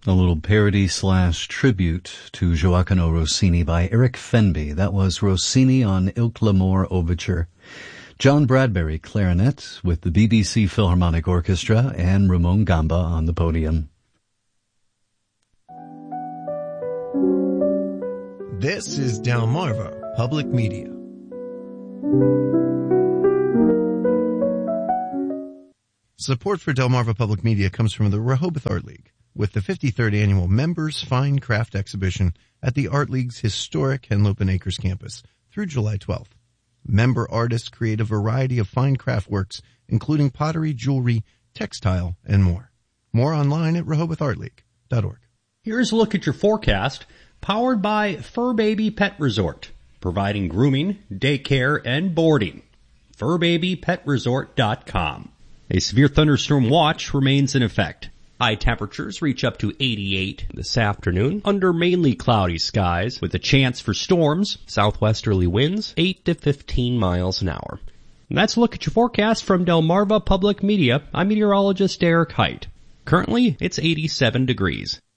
A little parody/tribute to Gioacchino Rossini by Eric Fenby. That was Rossini on Ilk l'Amour Overture. John Bradbury, clarinet, with the BBC Philharmonic Orchestra, and Ramon Gamba on the podium. This is Delmarva Public Media. Support for Delmarva Public Media comes from the Rehoboth Art League, with the 53rd Annual Members Fine Craft Exhibition at the Art League's historic Henlopen Acres campus through July 12th. Member artists create a variety of fine craft works, including pottery, jewelry, textile, and more. More online at RehobothArtLeague.org. Here's a look at your forecast, powered by Fur Baby Pet Resort, providing grooming, daycare, and boarding. FurBabyPetResort.com. A severe thunderstorm watch remains in effect. High temperatures reach up to 88 this afternoon under mainly cloudy skies with a chance for storms, southwesterly winds 8 to 15 miles an hour. And that's a look at your forecast from Delmarva Public Media. I'm meteorologist Derek Height. Currently, it's 87 degrees.